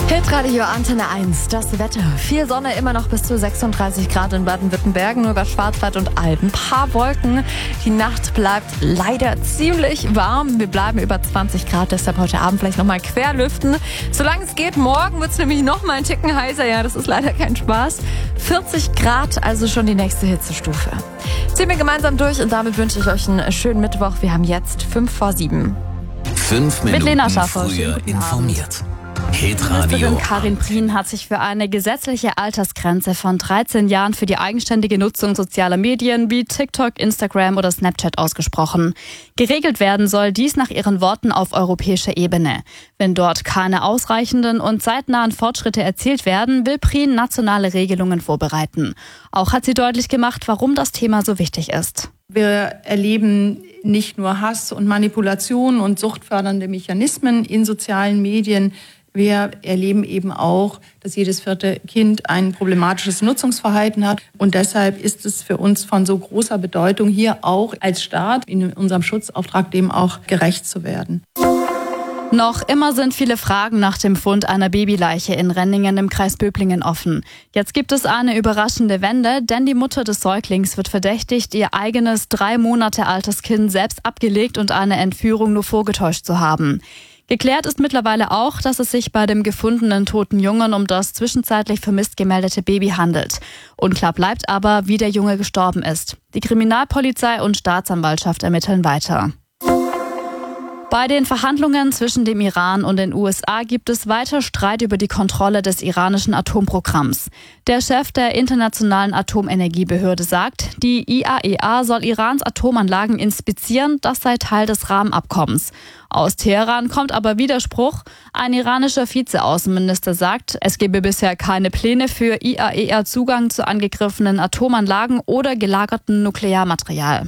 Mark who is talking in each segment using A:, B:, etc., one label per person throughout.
A: Hitradio Antenne 1, das Wetter. Viel Sonne, immer noch bis zu 36 Grad in Baden-Württemberg, nur über Schwarzwald und Alpen. Ein paar Wolken. Die Nacht bleibt leider ziemlich warm. Wir bleiben über 20 Grad, deshalb heute Abend vielleicht nochmal querlüften. Solange es geht, morgen wird es nämlich nochmal ein Ticken heißer. Ja, das ist leider kein Spaß. 40 Grad, also schon die nächste Hitzestufe. Ziehen wir gemeinsam durch und damit wünsche ich euch einen schönen Mittwoch. Wir haben jetzt 5:05.
B: 5 Minuten
C: Mit Lena Schaffer.
B: früher informiert.
C: Ministerin Karin Prien hat sich für eine gesetzliche Altersgrenze von 13 Jahren für die eigenständige Nutzung sozialer Medien wie TikTok, Instagram oder Snapchat ausgesprochen. Geregelt werden soll dies nach ihren Worten auf europäischer Ebene. Wenn dort keine ausreichenden und zeitnahen Fortschritte erzielt werden, will Prien nationale Regelungen vorbereiten. Auch hat sie deutlich gemacht, warum das Thema so wichtig ist.
D: Wir erleben nicht nur Hass und Manipulation und suchtfördernde Mechanismen in sozialen Medien. Wir erleben eben auch, dass jedes 4. Kind ein problematisches Nutzungsverhalten hat. Und deshalb ist es für uns von so großer Bedeutung, hier auch als Staat in unserem Schutzauftrag dem auch gerecht zu werden.
C: Noch immer sind viele Fragen nach dem Fund einer Babyleiche in Renningen im Kreis Böblingen offen. Jetzt gibt es eine überraschende Wende, denn die Mutter des Säuglings wird verdächtigt, ihr eigenes 3 Monate altes Kind selbst abgelegt und eine Entführung nur vorgetäuscht zu haben. Geklärt ist mittlerweile auch, dass es sich bei dem gefundenen toten Jungen um das zwischenzeitlich vermisst gemeldete Baby handelt. Unklar bleibt aber, wie der Junge gestorben ist. Die Kriminalpolizei und Staatsanwaltschaft ermitteln weiter. Bei den Verhandlungen zwischen dem Iran und den USA gibt es weiter Streit über die Kontrolle des iranischen Atomprogramms. Der Chef der Internationalen Atomenergiebehörde sagt, die IAEA soll Irans Atomanlagen inspizieren, das sei Teil des Rahmenabkommens. Aus Teheran kommt aber Widerspruch. Ein iranischer Vizeaußenminister sagt, es gebe bisher keine Pläne für IAEA-Zugang zu angegriffenen Atomanlagen oder gelagertem Nuklearmaterial.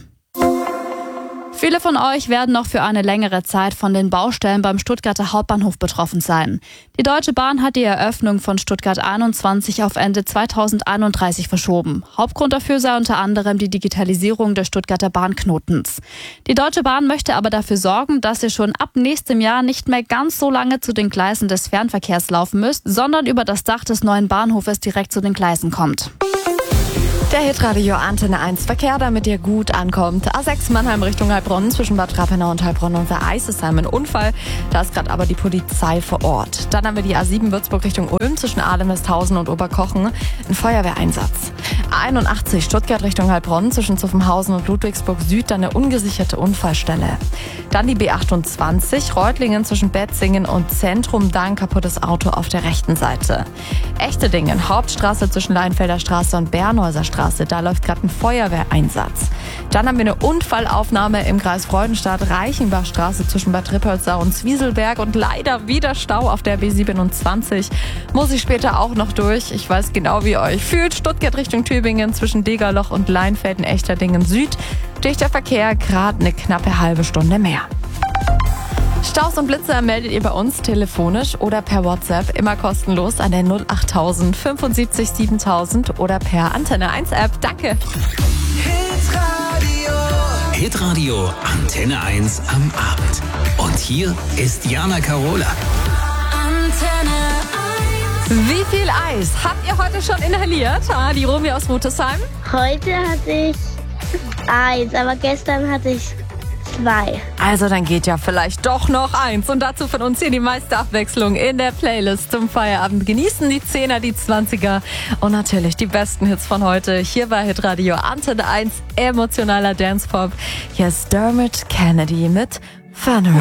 C: Viele von euch werden noch für eine längere Zeit von den Baustellen beim Stuttgarter Hauptbahnhof betroffen sein. Die Deutsche Bahn hat die Eröffnung von Stuttgart 21 auf Ende 2031 verschoben. Hauptgrund dafür sei unter anderem die Digitalisierung des Stuttgarter Bahnknotens. Die Deutsche Bahn möchte aber dafür sorgen, dass ihr schon ab nächstem Jahr nicht mehr ganz so lange zu den Gleisen des Fernverkehrs laufen müsst, sondern über das Dach des neuen Bahnhofes direkt zu den Gleisen kommt.
A: Der Hitradio Antenne 1 Verkehr, damit ihr gut ankommt. A6 Mannheim Richtung Heilbronn, zwischen Bad Rappenau und Heilbronn und der Eisesheim ein Unfall. Da ist gerade aber die Polizei vor Ort. Dann haben wir die A7 Würzburg Richtung Ulm, zwischen Ahlem-Westhausen und Oberkochen. Ein Feuerwehreinsatz. A81 Stuttgart Richtung Heilbronn, zwischen Zuffenhausen und Ludwigsburg Süd, dann eine ungesicherte Unfallstelle. Dann die B28 Reutlingen zwischen Betzingen und Zentrum, da ein kaputtes Auto auf der rechten Seite. Echterdingen, Hauptstraße zwischen Leinfelder Straße und Bernhäuser Straße. Da läuft gerade ein Feuerwehreinsatz. Dann haben wir eine Unfallaufnahme im Kreis Freudenstadt, Reichenbachstraße zwischen Bad Ripoldsau und Zwieselberg und leider wieder Stau auf der B27. Muss ich später auch noch durch. Ich weiß genau, wie ihr euch fühlt. Stuttgart Richtung Tübingen zwischen Degerloch und Leinfelden, Echterdingen Süd. Dichter Verkehr, gerade eine knappe halbe Stunde mehr. Staus und Blitzer meldet ihr bei uns telefonisch oder per WhatsApp, immer kostenlos an der 08000 75 7000 oder per Antenne 1 App. Danke.
B: Hitradio Antenne 1 am Abend. Und hier ist Jana Karola.
A: Wie viel Eis habt ihr heute schon inhaliert? Die Romy aus Rutesheim.
E: Heute hatte ich 1, aber gestern hatte ich 2.
A: Also dann geht ja vielleicht doch noch 1. Und dazu von uns hier die meiste Abwechslung in der Playlist zum Feierabend. Genießen die 10er, die 20er und natürlich die besten Hits von heute. Hier bei Hitradio Antenne 1, emotionaler Dancepop. Hier ist Dermot Kennedy mit Fun Around.